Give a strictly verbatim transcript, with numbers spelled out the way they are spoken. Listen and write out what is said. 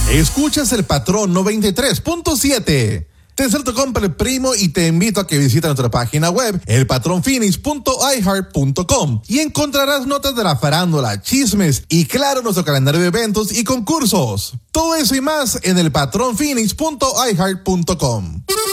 Escuchas El Patrón noventa y tres punto siete. Te salto compra el primo y te invito a que visites nuestra página web, el patrón phoenix punto i heart punto com, y encontrarás notas de la farándula, chismes y claro nuestro calendario de eventos y concursos. Todo eso y más en el patrón phoenix punto i heart punto com.